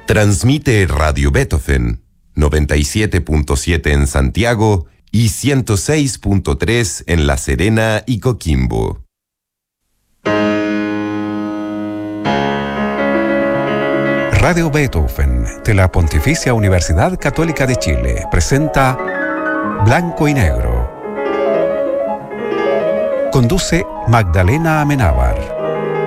Transmite Radio Beethoven, 97.7 en Santiago y 106.3 en La Serena y Coquimbo. Radio Beethoven de la Pontificia Universidad Católica de Chile presenta Blanco y Negro. Conduce Magdalena Amenábar.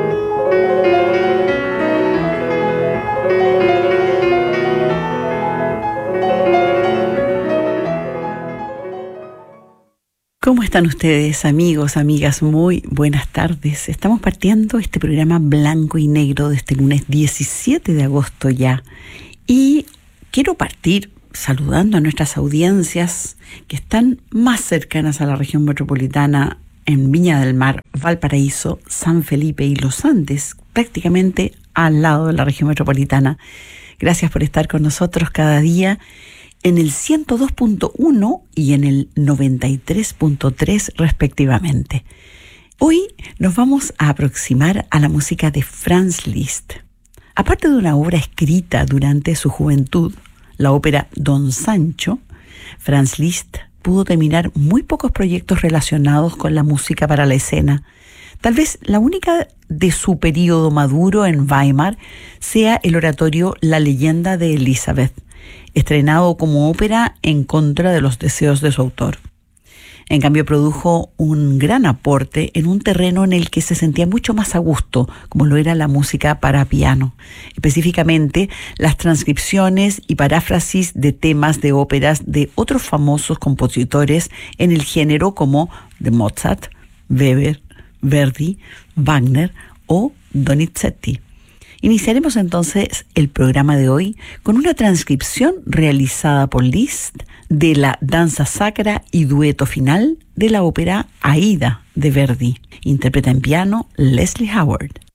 ¿Cómo están ustedes, amigos, amigas? Muy buenas tardes. Estamos partiendo este programa Blanco y Negro de este lunes 17 de agosto ya. Y quiero partir saludando a nuestras audiencias que están más cercanas a la región metropolitana en Viña del Mar, Valparaíso, San Felipe y Los Andes, prácticamente al lado de la región metropolitana. Gracias por estar con nosotros cada día en el 102.1 y en el 93.3 respectivamente. Hoy nos vamos a aproximar a la música de Franz Liszt. Aparte de una obra escrita durante su juventud, la ópera Don Sancho, Franz Liszt pudo terminar muy pocos proyectos relacionados con la música para la escena. Tal vez la única de su período maduro en Weimar sea el oratorio La leyenda de Elizabeth, estrenado como ópera en contra de los deseos de su autor. En cambio, produjo un gran aporte en un terreno en el que se sentía mucho más a gusto, como lo era la música para piano, específicamente las transcripciones y paráfrasis de temas de óperas de otros famosos compositores en el género como de Mozart, Weber, Verdi, Wagner o Donizetti. Iniciaremos entonces el programa de hoy con una transcripción realizada por Liszt de la danza sacra y dueto final de la ópera Aida de Verdi. Interpreta en piano Leslie Howard.